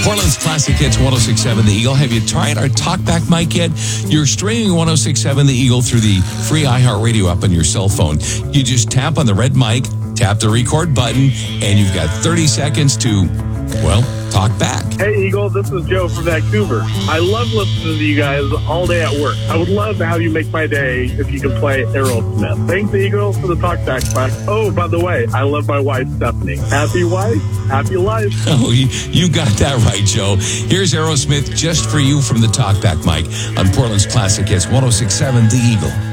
Portland's Classic Hits 106.7 The Eagle. Have you tried our Talkback mic yet? You're streaming 106.7 The Eagle through the free iHeartRadio app on your cell phone. You just tap on the red mic, tap the record button, and you've got 30 seconds to, well, talk back. Hey, Eagle, this is Joe from Vancouver. I love listening to you guys all day at work. I would love to have you make my day if you can play Aerosmith. Thanks, Eagle, for the talkback spot. Oh, by the way, I love my wife, Stephanie. Happy wife, happy life. Oh, you got that right, Joe. Here's Aerosmith just for you from the Talkback mic on Portland's Classic Hits 106.7 The Eagle.